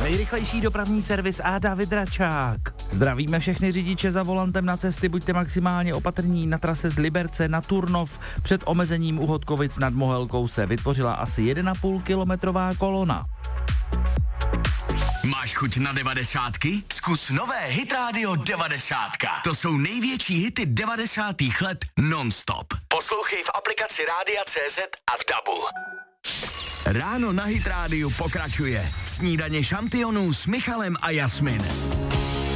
Nejrychlejší dopravní servis a David Račák. Zdravíme všechny řidiče za volantem na cesty, buďte maximálně opatrní. Na trase z Liberce na Turnov před omezením u Hodkovic nad Mohelkou se vytvořila asi 1,5 kilometrová kolona. Máš chuť na 90? Zkus nové Hit Radio 90. To jsou největší hity 90. let non-stop. Poslouchej v aplikaci Rádia CZ a v DABu. Ráno na Hit Radio pokračuje. Snídaně šampionů s Michalem a Jasmin.